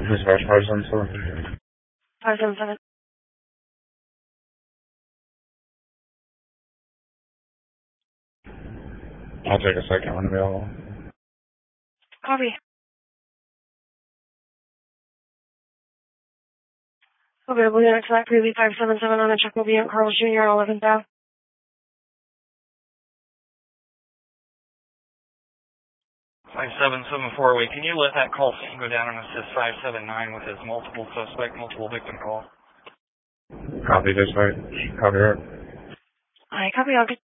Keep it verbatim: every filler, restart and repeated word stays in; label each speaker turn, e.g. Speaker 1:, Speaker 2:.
Speaker 1: Dispatch five seven seven.
Speaker 2: five seven seven.
Speaker 1: I'll take a second when available.
Speaker 2: Copy. Available unit to that Greeley five seven seven on a check will be at Carl's Junior eleventh Ave.
Speaker 3: five seven seven four, wait, can you let that call go down and assist five seven nine with his multiple suspect, multiple victim call?
Speaker 1: Copy dispatch. Copy that.
Speaker 2: Alright, copy, I'll get